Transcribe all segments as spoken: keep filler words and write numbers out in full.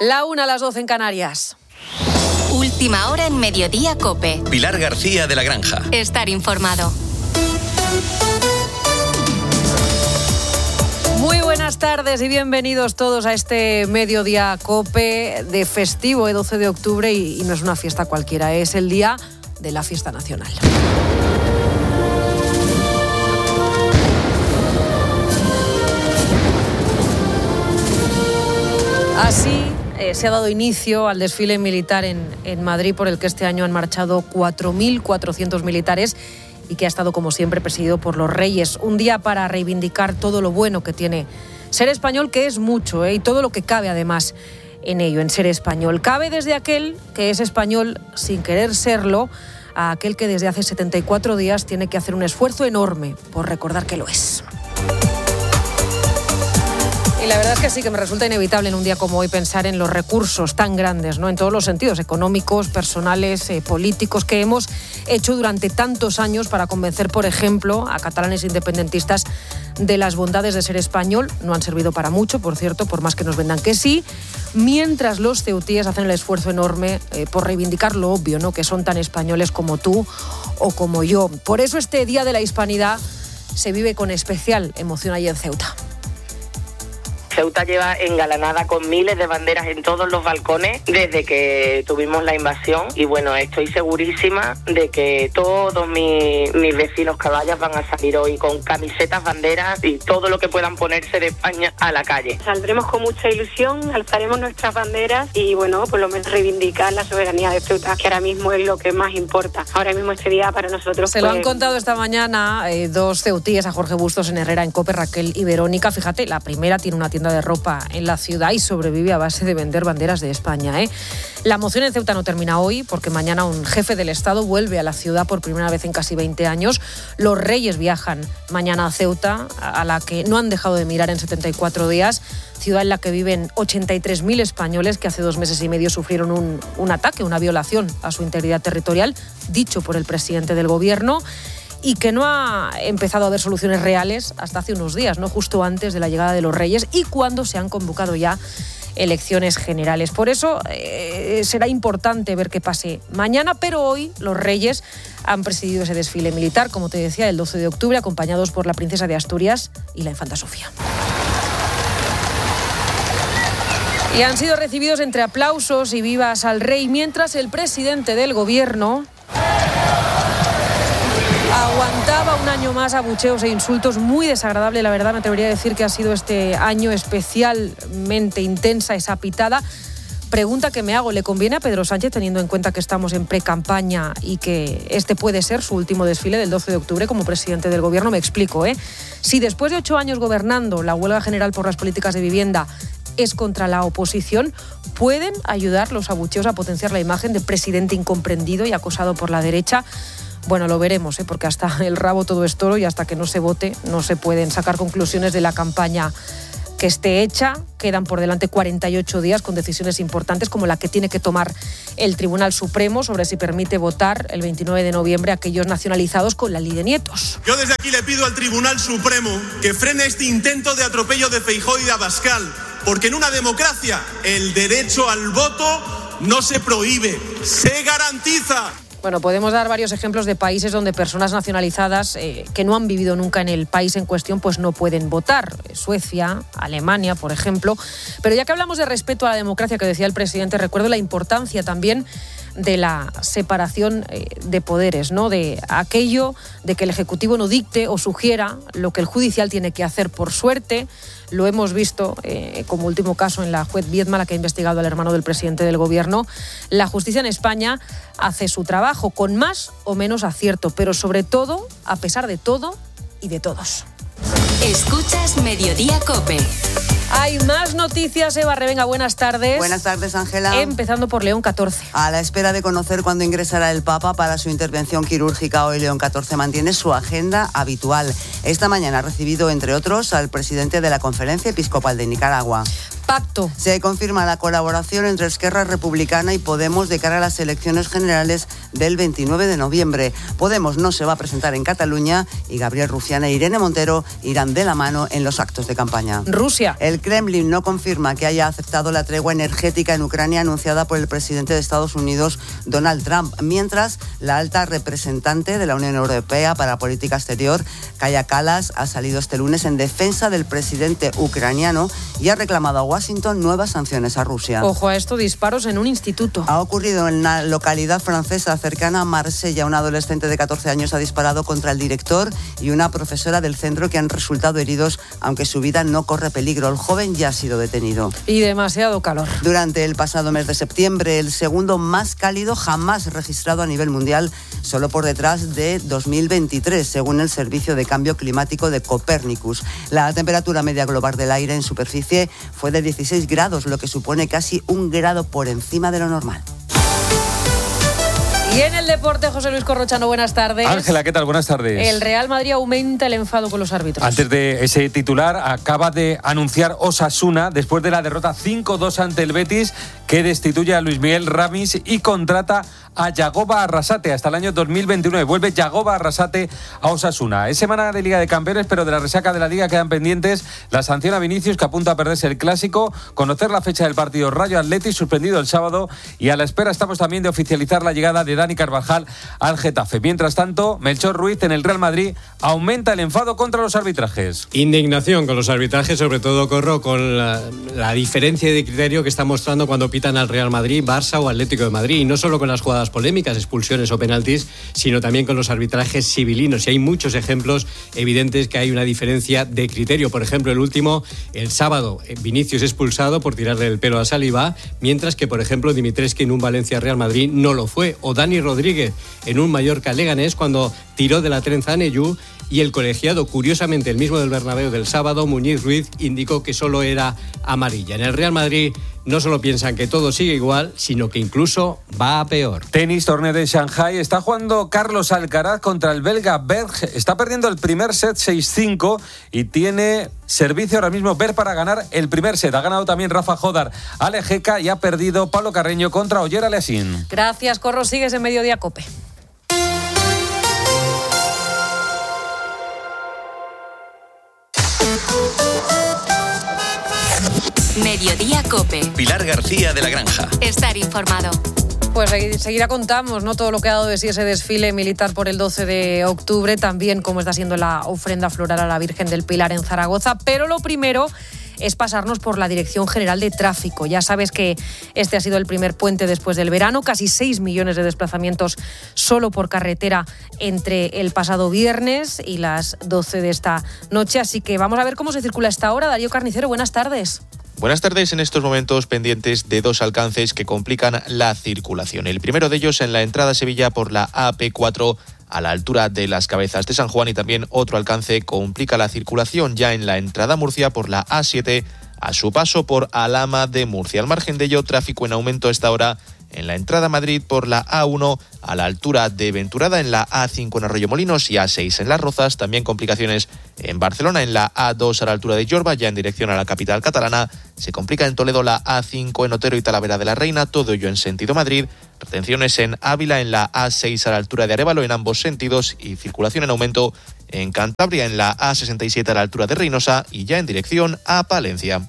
La una a las doce en Canarias. Última hora en Mediodía COPE. Pilar García de la Granja. Estar informado. Muy buenas tardes y bienvenidos todos a este Mediodía COPE de festivo, el doce de octubre, y, y no es una fiesta cualquiera, es el día de la fiesta nacional. Así eh, se ha dado inicio al desfile militar en, en Madrid, por el que este año han marchado cuatro mil cuatrocientos militares y que ha estado, como siempre, presidido por los Reyes. Un día para reivindicar todo lo bueno que tiene ser español, que es mucho, ¿eh? y todo lo que cabe, además, en ello, en ser español. Cabe desde aquel que es español sin querer serlo, a aquel que desde hace setenta y cuatro días tiene que hacer un esfuerzo enorme por recordar que lo es. Y la verdad es que sí, que me resulta inevitable en un día como hoy pensar en los recursos tan grandes, ¿no? En todos los sentidos, económicos, personales, eh, políticos, que hemos hecho durante tantos años para convencer, por ejemplo, a catalanes independentistas de las bondades de ser español. No han servido para mucho, por cierto, por más que nos vendan que sí, mientras los ceutíes hacen el esfuerzo enorme eh, por reivindicar lo obvio, ¿no? Que son tan españoles como tú o como yo. Por eso este Día de la Hispanidad se vive con especial emoción allí en Ceuta. Ceuta lleva engalanada con miles de banderas en todos los balcones desde que tuvimos la invasión, y bueno, estoy segurísima de que todos mis, mis vecinos caballas van a salir hoy con camisetas, banderas y todo lo que puedan ponerse de España a la calle. Saldremos con mucha ilusión, alzaremos nuestras banderas y bueno, por lo menos reivindicar la soberanía de Ceuta, que ahora mismo es lo que más importa. Ahora mismo este día para nosotros... Se pues... lo han contado esta mañana eh, dos ceutíes a Jorge Bustos en Herrera, en COPE, Raquel y Verónica. Fíjate, la primera tiene una tienda de ropa en la ciudad y sobrevive a base de vender banderas de España, ¿eh? La moción en Ceuta no termina hoy, porque mañana un jefe del Estado vuelve a la ciudad por primera vez en casi veinte años. Los Reyes viajan mañana a Ceuta, a la que no han dejado de mirar en setenta y cuatro días, ciudad en la que viven ochenta y tres mil españoles que hace dos meses y medio sufrieron un, un ataque, una violación a su integridad territorial, dicho por el presidente del gobierno, y que no ha empezado a haber soluciones reales hasta hace unos días, ¿no? Justo antes de la llegada de los Reyes y cuando se han convocado ya elecciones generales. Por eso eh, será importante ver qué pase mañana, pero hoy los Reyes han presidido ese desfile militar, como te decía, el doce de octubre, acompañados por la princesa de Asturias y la infanta Sofía. Y han sido recibidos entre aplausos y vivas al rey, mientras el presidente del gobierno aguantaba un año más abucheos e insultos. Muy desagradable, la verdad. Me atrevería a decir que ha sido este año especialmente intensa esa pitada. Pregunta que me hago, ¿le conviene a Pedro Sánchez, teniendo en cuenta que estamos en pre-campaña y que este puede ser su último desfile del doce de octubre como presidente del gobierno? Me explico, ¿eh? Si después de ocho años gobernando, la huelga general por las políticas de vivienda es contra la oposición, ¿pueden ayudar los abucheos a potenciar la imagen de presidente incomprendido y acosado por la derecha? Bueno, lo veremos, ¿eh? Porque hasta el rabo todo es toro y hasta que no se vote no se pueden sacar conclusiones de la campaña que esté hecha. Quedan por delante cuarenta y ocho días con decisiones importantes como la que tiene que tomar el Tribunal Supremo sobre si permite votar el veintinueve de noviembre a aquellos nacionalizados con la ley de nietos. Yo desde aquí le pido al Tribunal Supremo que frene este intento de atropello de Feijóo y de Abascal, porque en una democracia el derecho al voto no se prohíbe, se garantiza. Bueno, podemos dar varios ejemplos de países donde personas nacionalizadas eh, que no han vivido nunca en el país en cuestión pues no pueden votar. Suecia, Alemania, por ejemplo. Pero ya que hablamos de respeto a la democracia que decía el presidente, recuerdo la importancia también de la separación eh, de poderes, ¿no? De aquello de que el Ejecutivo no dicte o sugiera lo que el Judicial tiene que hacer. Por suerte, lo hemos visto eh, como último caso en la juez Viedma, la que ha investigado al hermano del presidente del gobierno. La justicia en España hace su trabajo con más o menos acierto, pero sobre todo, a pesar de todo y de todos. Escuchas Mediodía COPE. Hay más noticias, Eva Revenga, buenas tardes. Buenas tardes, Ángela. Empezando por León catorce. A la espera de conocer cuándo ingresará el Papa para su intervención quirúrgica, hoy León catorce mantiene su agenda habitual. Esta mañana ha recibido, entre otros, al presidente de la Conferencia Episcopal de Nicaragua. Pacto. Se confirma la colaboración entre Esquerra Republicana y Podemos de cara a las elecciones generales del veintinueve de noviembre. Podemos no se va a presentar en Cataluña y Gabriel Rufián e Irene Montero irán de la mano en los actos de campaña. Rusia. El Kremlin no confirma que haya aceptado la tregua energética en Ucrania anunciada por el presidente de Estados Unidos, Donald Trump, mientras la alta representante de la Unión Europea para Política Exterior, Kaja Kallas, ha salido este lunes en defensa del presidente ucraniano y ha reclamado a Washington nuevas sanciones a Rusia. Ojo a esto, disparos en un instituto. Ha ocurrido en una localidad francesa cercana a Marsella. Un adolescente de catorce años ha disparado contra el director y una profesora del centro que han resultado heridos, aunque su vida no corre peligro. El joven ya ha sido detenido. Y demasiado calor. Durante el pasado mes de septiembre, el segundo más cálido jamás registrado a nivel mundial, solo por detrás de dos mil veintitrés, según el Servicio de Cambio Climático de Copernicus. La temperatura media global del aire en superficie fue de dieciséis grados, lo que supone casi un grado por encima de lo normal. Y en el deporte, José Luis Corrochano, buenas tardes. Ángela, ¿qué tal? Buenas tardes. El Real Madrid aumenta el enfado con los árbitros. Antes de ese titular, acaba de anunciar Osasuna, después de la derrota cinco dos ante el Betis, que destituye a Luis Miguel Ramis y contrata a Yagoba Arrasate hasta el año dos mil veintinueve. Vuelve Yagoba Arrasate a Osasuna. Es semana de Liga de Campeones, pero de la resaca de la Liga quedan pendientes la sanción a Vinicius, que apunta a perderse el Clásico, conocer la fecha del partido Rayo Atleti, suspendido el sábado, y a la espera estamos también de oficializar la llegada de Dani Carvajal al Getafe. Mientras tanto, Melchor Ruiz en el Real Madrid aumenta el enfado contra los arbitrajes. Indignación con los arbitrajes, sobre todo, Corro, con la, la diferencia de criterio que está mostrando cuando pitan al Real Madrid, Barça o Atlético de Madrid, y no solo con las jugadas polémicas, expulsiones o penaltis, sino también con los arbitrajes civilinos. Y hay muchos ejemplos evidentes que hay una diferencia de criterio. Por ejemplo, el último, el sábado, Vinicius expulsado por tirarle el pelo a Saliba, mientras que, por ejemplo, Dimitrescu en un Valencia-Real Madrid no lo fue. O Dani Rodríguez en un Mallorca-Leganés cuando tiró de la trenza a Neyú, y el colegiado, curiosamente el mismo del Bernabéu del sábado, Muñiz Ruiz, indicó que solo era amarilla. En el Real Madrid no solo piensan que todo sigue igual, sino que incluso va a peor. Tenis, torneo de Shanghái. Está jugando Carlos Alcaraz contra el belga Berg. Está perdiendo el primer set seis cinco y tiene servicio ahora mismo Berg para ganar el primer set. Ha ganado también Rafa Jodar a Lejeca y ha perdido Pablo Carreño contra Oyer Aliassime. Gracias, Corro. Sigues en Mediodía Cope. Mediodía Cope. Pilar García de la Granja. Estar informado. Pues enseguida contamos, ¿no?, todo lo que ha dado de sí ese desfile militar por el doce de octubre, también cómo está siendo la ofrenda floral a la Virgen del Pilar en Zaragoza, pero lo primero es pasarnos por la Dirección General de Tráfico. Ya sabes que este ha sido el primer puente después del verano, casi seis millones de desplazamientos solo por carretera entre el pasado viernes y las doce de esta noche, así que vamos a ver cómo se circula a esta hora. Darío Carnicero, buenas tardes. Buenas tardes. En estos momentos pendientes de dos alcances que complican la circulación. El primero de ellos en la entrada a Sevilla por la A P cuatro a la altura de las Cabezas de San Juan, y también otro alcance complica la circulación ya en la entrada a Murcia por la A siete a su paso por Alhama de Murcia. Al margen de ello, tráfico en aumento a esta hora en la entrada a Madrid por la A uno a la altura de Venturada, en la A cinco en Arroyomolinos y A seis en Las Rozas. También complicaciones en Barcelona en la A dos a la altura de Jorba, ya en dirección a la capital catalana. Se complica en Toledo la A cinco en Otero y Talavera de la Reina, todo ello en sentido Madrid. Retenciones en Ávila en la A seis a la altura de Arévalo en ambos sentidos, y circulación en aumento en Cantabria en la A sesenta y siete a la altura de Reynosa y ya en dirección a Palencia.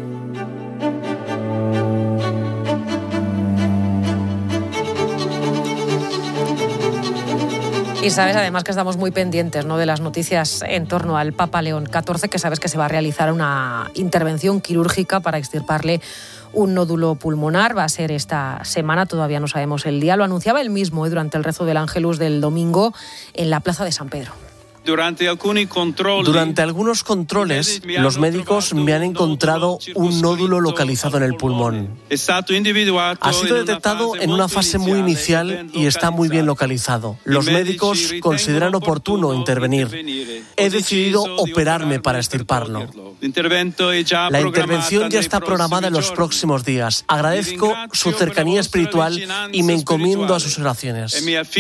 Y sabes además que estamos muy pendientes, ¿no?, de las noticias en torno al Papa León catorce, que sabes que se va a realizar una intervención quirúrgica para extirparle un nódulo pulmonar. Va a ser esta semana, todavía no sabemos el día. Lo anunciaba él mismo, ¿eh?, durante el rezo del Ángelus del domingo en la Plaza de San Pedro. Durante algunos controles, los médicos me han encontrado un nódulo localizado en el pulmón. Ha sido detectado en una fase muy inicial y está muy bien localizado. Los médicos consideran oportuno intervenir. He decidido operarme para extirparlo. La intervención ya está programada en los próximos días. Agradezco su cercanía espiritual y me encomiendo a sus oraciones.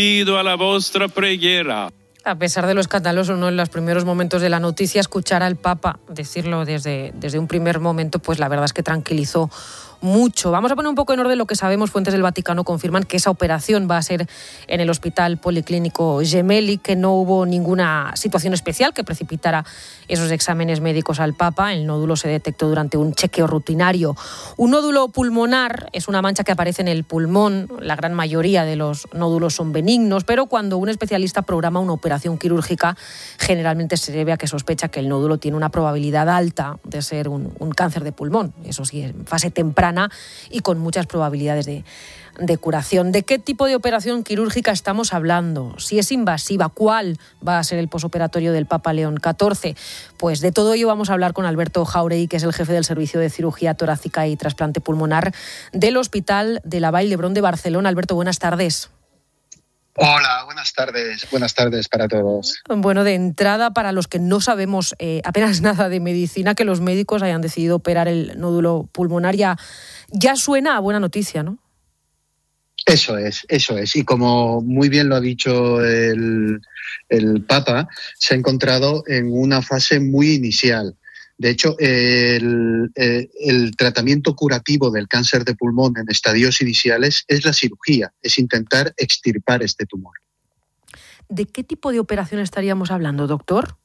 A pesar de lo escandaloso, ¿no?, en los primeros momentos de la noticia, escuchar al Papa decirlo desde, desde un primer momento, pues la verdad es que tranquilizó mucho. Vamos a poner un poco en orden lo que sabemos. Fuentes del Vaticano confirman que esa operación va a ser en el Hospital Policlínico Gemelli, que no hubo ninguna situación especial que precipitara esos exámenes médicos al Papa. El nódulo se detectó durante un chequeo rutinario. Un nódulo pulmonar es una mancha que aparece en el pulmón. La gran mayoría de los nódulos son benignos, pero cuando un especialista programa una operación quirúrgica, generalmente se debe a que sospecha que el nódulo tiene una probabilidad alta de ser un, un cáncer de pulmón. Eso sí, en fase temprana y con muchas probabilidades de, de curación. ¿De qué tipo de operación quirúrgica estamos hablando? Si es invasiva, ¿cuál va a ser el posoperatorio del Papa León catorce? Pues de todo ello vamos a hablar con Alberto Jauregui, que es el jefe del Servicio de Cirugía Torácica y Trasplante Pulmonar del Hospital de la Vall d'Hebron de Barcelona. Alberto, buenas tardes. Hola, buenas tardes. Buenas tardes para todos. Bueno, de entrada, para los que no sabemos eh, apenas nada de medicina, que los médicos hayan decidido operar el nódulo pulmonar ya, ya suena a buena noticia, ¿no? Eso es, eso es. Y como muy bien lo ha dicho el, el Papa, se ha encontrado en una fase muy inicial. De hecho, el, el, el tratamiento curativo del cáncer de pulmón en estadios iniciales es la cirugía, es intentar extirpar este tumor. ¿De qué tipo de operación estaríamos hablando, doctor?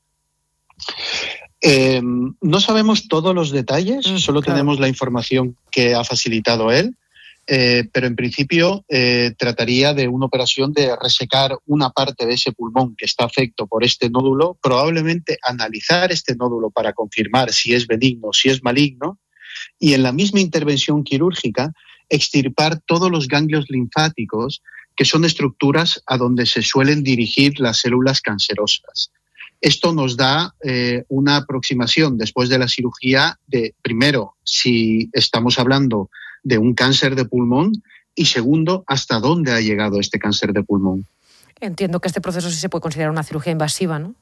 Eh, no sabemos todos los detalles, mm, solo claro. tenemos la información que ha facilitado él. Eh, pero en principio eh, trataría de una operación de resecar una parte de ese pulmón que está afecto por este nódulo, probablemente analizar este nódulo para confirmar si es benigno o si es maligno, y en la misma intervención quirúrgica extirpar todos los ganglios linfáticos, que son estructuras a donde se suelen dirigir las células cancerosas. Esto nos da eh, una aproximación después de la cirugía de, primero, si estamos hablando de un cáncer de pulmón y segundo, hasta dónde ha llegado este cáncer de pulmón. Entiendo que este proceso sí se puede considerar una cirugía invasiva, ¿no?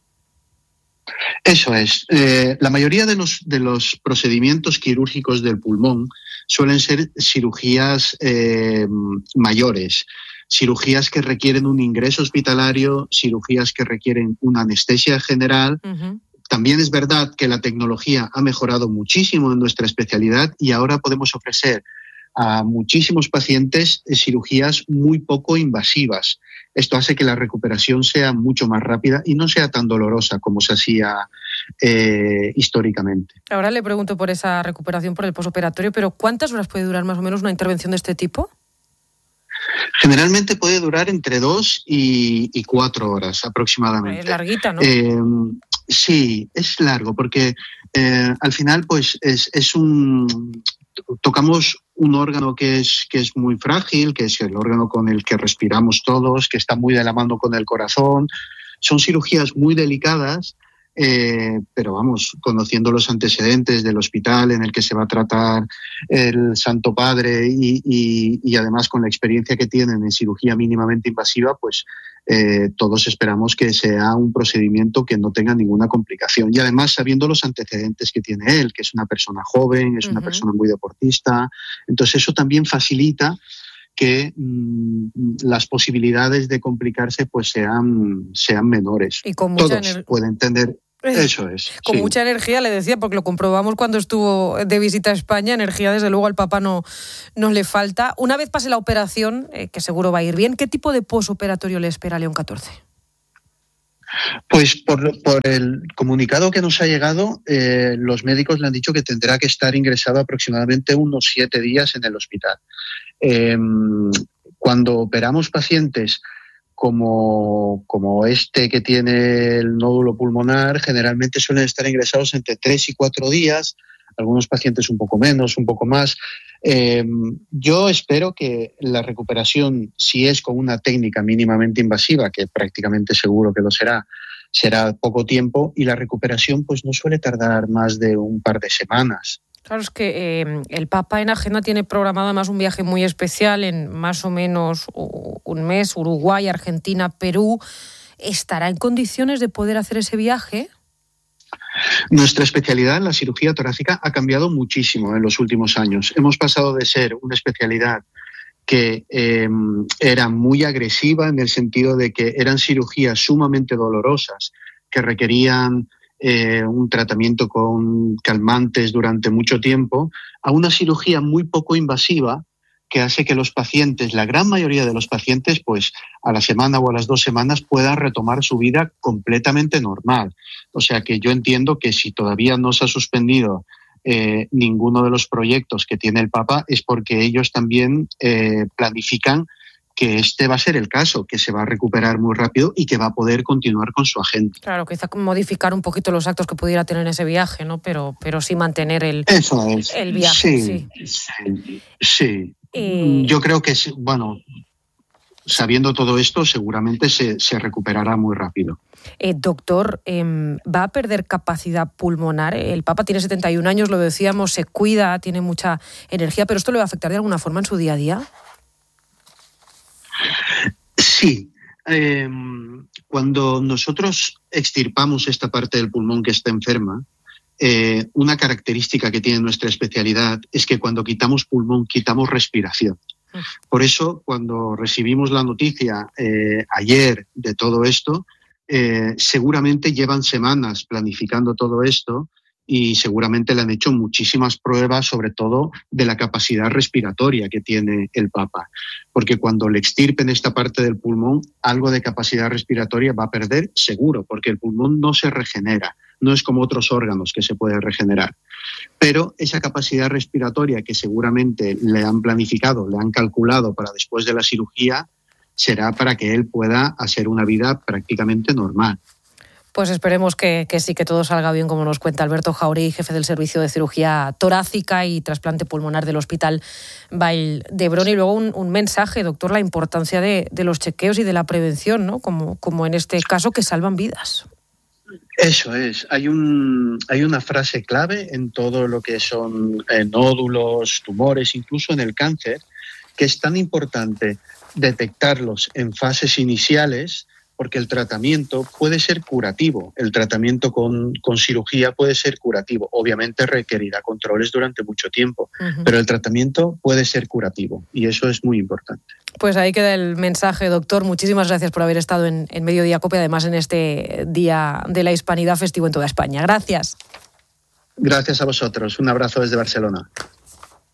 Eso es. Eh, la mayoría de los, de los procedimientos quirúrgicos del pulmón suelen ser cirugías eh, mayores, cirugías que requieren un ingreso hospitalario, cirugías que requieren una anestesia general. Uh-huh. También es verdad que la tecnología ha mejorado muchísimo en nuestra especialidad y ahora podemos ofrecer a muchísimos pacientes cirugías muy poco invasivas. Esto hace que la recuperación sea mucho más rápida y no sea tan dolorosa como se hacía eh, históricamente. Ahora le pregunto por esa recuperación por el posoperatorio, pero ¿cuántas horas puede durar más o menos una intervención de este tipo? Generalmente puede durar entre dos y, y cuatro horas aproximadamente. Es larguita, ¿no? Eh, sí, es largo porque eh, al final pues es, es un... tocamos un órgano que es, que es muy frágil, que es el órgano con el que respiramos todos, que está muy de la mano con el corazón. Son cirugías muy delicadas, eh, pero vamos, conociendo los antecedentes del hospital en el que se va a tratar el Santo Padre y, y, y además con la experiencia que tienen en cirugía mínimamente invasiva, pues eh, todos esperamos que sea un procedimiento que no tenga ninguna complicación. Y además sabiendo los antecedentes que tiene él, que es una persona joven, es una uh-huh. persona muy deportista, entonces eso también facilita que mmm, las posibilidades de complicarse pues sean, sean menores. Y con mucha Todos ener- pueden tener. Eso es. Con sí. mucha energía, le decía, porque lo comprobamos cuando estuvo de visita a España. Energía, desde luego, al Papa no, no le falta. Una vez pase la operación, eh, que seguro va a ir bien, ¿qué tipo de posoperatorio le espera a León catorce? Pues por, por el comunicado que nos ha llegado, eh, los médicos le han dicho que tendrá que estar ingresado aproximadamente unos siete días en el hospital. Eh, cuando operamos pacientes como, como este que tiene el nódulo pulmonar, generalmente suelen estar ingresados entre tres y cuatro días, algunos pacientes un poco menos, un poco más. Eh, yo espero que la recuperación, si es con una técnica mínimamente invasiva, que prácticamente seguro que lo será, será poco tiempo, y la recuperación pues no suele tardar más de un par de semanas. Claro, es que eh, el Papa en agenda tiene programado además un viaje muy especial en más o menos un mes, Uruguay, Argentina, Perú. ¿Estará en condiciones de poder hacer ese viaje? Nuestra especialidad en la cirugía torácica ha cambiado muchísimo en los últimos años. Hemos pasado de ser una especialidad que eh, era muy agresiva en el sentido de que eran cirugías sumamente dolorosas, que requerían eh, un tratamiento con calmantes durante mucho tiempo, a una cirugía muy poco invasiva que hace que los pacientes, la gran mayoría de los pacientes, pues a la semana o a las dos semanas puedan retomar su vida completamente normal. O sea que yo entiendo que si todavía no se ha suspendido eh, ninguno de los proyectos que tiene el Papa es porque ellos también eh, planifican que este va a ser el caso, que se va a recuperar muy rápido y que va a poder continuar con su agenda. Claro, quizá modificar un poquito los actos que pudiera tener en ese viaje, ¿no? Pero, pero sí mantener el, Eso es. el viaje. Sí, sí. sí. sí. Eh... Yo creo que, bueno, sabiendo todo esto, seguramente se, se recuperará muy rápido. Eh, doctor, eh, ¿va a perder capacidad pulmonar? El Papa tiene setenta y un años, lo decíamos, se cuida, tiene mucha energía, pero ¿esto le va a afectar de alguna forma en su día a día? Sí. Eh, cuando nosotros extirpamos esta parte del pulmón que está enferma, eh, una característica que tiene nuestra especialidad es que cuando quitamos pulmón, quitamos respiración. Por eso, cuando recibimos la noticia eh, ayer de todo esto, eh, seguramente llevan semanas planificando todo esto y seguramente le han hecho muchísimas pruebas, sobre todo de la capacidad respiratoria que tiene el Papa. Porque cuando le extirpen esta parte del pulmón, algo de capacidad respiratoria va a perder seguro, porque el pulmón no se regenera, no es como otros órganos que se puede regenerar. Pero esa capacidad respiratoria que seguramente le han planificado, le han calculado para después de la cirugía, será para que él pueda hacer una vida prácticamente normal. Pues esperemos que, que sí, que todo salga bien, como nos cuenta Alberto Jauregui, jefe del Servicio de Cirugía Torácica y Trasplante Pulmonar del Hospital Vall d'Hebron. Y luego un, un mensaje, doctor, la importancia de, de los chequeos y de la prevención, ¿no? Como, como en este caso, que salvan vidas. Eso es. Hay, un, hay una frase clave en todo lo que son eh, nódulos, tumores, incluso en el cáncer, que es tan importante detectarlos en fases iniciales, porque el tratamiento puede ser curativo. El tratamiento con, con cirugía puede ser curativo. Obviamente requerirá controles durante mucho tiempo, uh-huh. pero el tratamiento puede ser curativo y eso es muy importante. Pues ahí queda el mensaje, doctor. Muchísimas gracias por haber estado en, en Mediodía COPE, además en este Día de la Hispanidad festivo en toda España. Gracias. Gracias a vosotros. Un abrazo desde Barcelona.